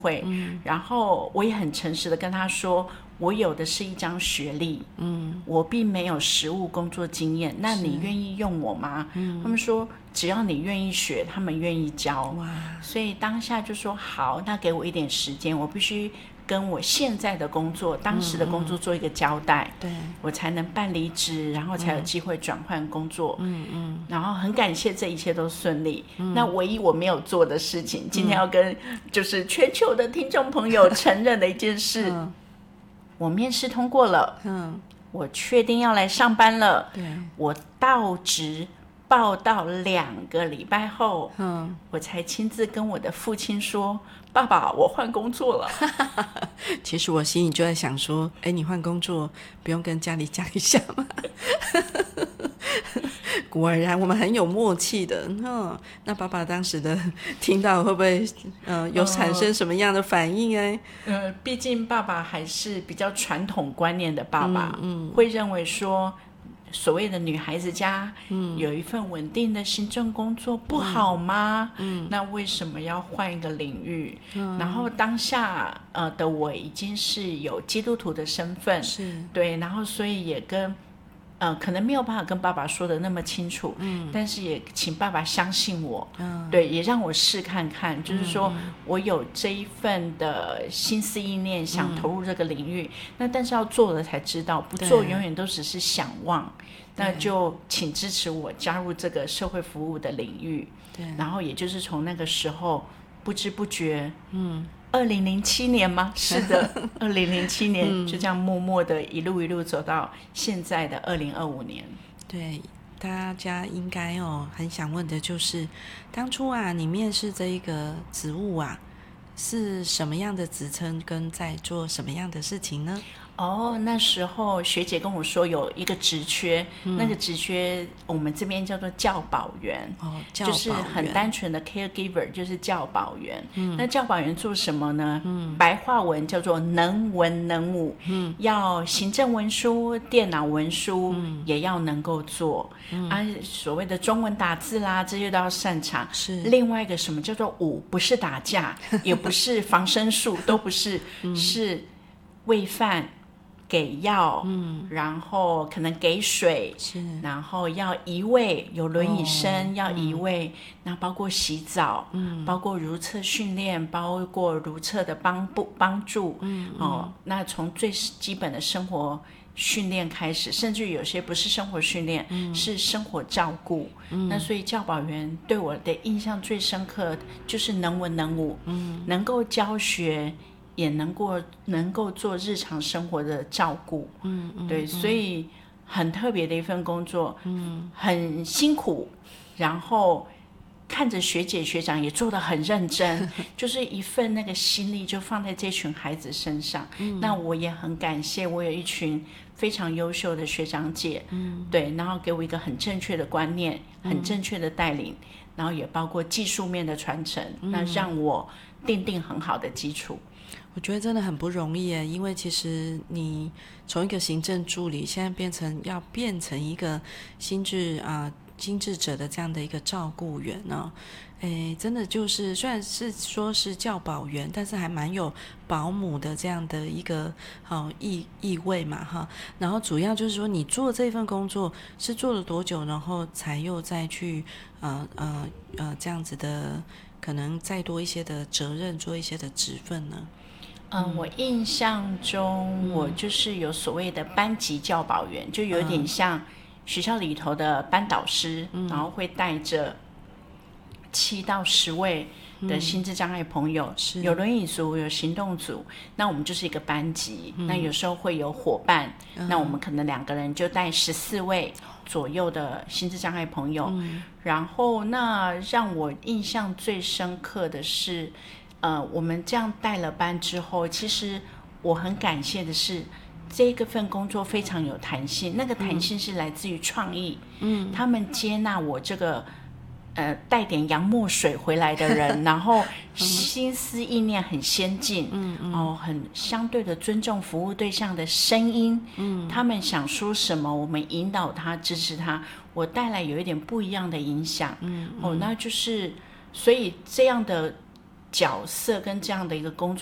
会，然后我也很诚实的跟他说，我有的是一张学历，我并没有实务工作经验，那你愿意用我吗？他们说只要你愿意学，他们愿意教。所以当下就说好，那给我一点时间，我必须跟我现在的工作当时的工作做一个交代， 对， 我才能办离职，然后才有机会转换工作。然后很感谢这一切都顺利。那唯一我没有做的事情，今天要跟就是全球的听众朋友承认的一件事，我面试通过了，我确定要来上班了，我到职报到2个礼拜后，我才亲自跟我的父亲说，爸爸，我换工作了。 其实我心里就在想说，你换工作不用跟家里讲一下吗？果然我们很有默契的。那爸爸当时的听到会不会有产生什么样的反应？ 毕竟爸爸还是比较传统观念的爸爸，会认为说所谓的女孩子家有一份稳定的行政工作不好吗？那为什么要换一个领域？然后当下的我已经是有基督徒的身份，对，然后所以也跟可能没有办法跟爸爸说的那么清楚，但是也请爸爸相信我，对，也让我试看看，就是说我有这一份的心思意念，想投入这个领域，那但是要做了才知道，不做永远都只是想望，那就请支持我加入这个社会服务的领域，然后也就是从那个时候不知不觉，2007年吗？是的，2007年就这样默默的一路一路走到现在的2025年。 对，大家应该很想问的就是，当初你面试这一个职务是什么样的职称，跟在做什么样的事情呢？ 那时候学姐跟我说有一个职缺，那个职缺我们这边叫做教保员，就是很单纯的 caregiver， 就是教保员。那教保员做什么呢？白话文叫做能文能武，要行政文书、电脑文书也要能够做，所谓的中文打字啦，这些都要擅长。另外一个什么叫做武，不是打架，也不是防身术，都不是，是喂饭。给药，然后可能给水，然后要移位，有轮椅生要移位，那包括洗澡，包括如厕训练，包括如厕的帮助，那从最基本的生活训练开始，甚至有些不是生活训练，是生活照顾。那所以教保员对我的印象最深刻就是能文能武，能够教学。也能够做日常生活的照顾，对，所以很特别的一份工作，很辛苦，然后看着学姐学长也做得很认真，就是一份那个心力就放在这群孩子身上。那我也很感谢，我有一群非常优秀的学长姐，对，然后给我一个很正确的观念，很正确的带领，然后也包括技术面的传承，那让我奠定很好的基础。 我觉得真的很不容易耶，因为其实你从一个行政助理，现在要变成一个心智者的这样的一个照顾员真的就是虽然是说是教保员，但是还蛮有保姆的这样的一个意味嘛哈。然后主要就是说你做这份工作是做了多久，然后才又再去这样子的可能再多一些的责任，做一些的职分呢？ 我印象中，我就是有所谓的班级教保员，就有点像学校里头的班导师，然后会带着7到10位的心智障碍朋友，有轮椅族，有行动组，那我们就是一个班级，那有时候会有伙伴，那我们可能2个人就带14位左右的心智障碍朋友，然后那让我印象最深刻的是我们这样带了班之后，其实我很感谢的是这个份工作非常有弹性，那个弹性是来自于创意，他们接纳我这个带点洋墨水回来的人，然后心思意念很先进，很相对的尊重服务对象的声音，他们想说什么，我们引导他，支持他，我带来有一点不一样的影响，那就是所以这样的角色跟这样的一个工作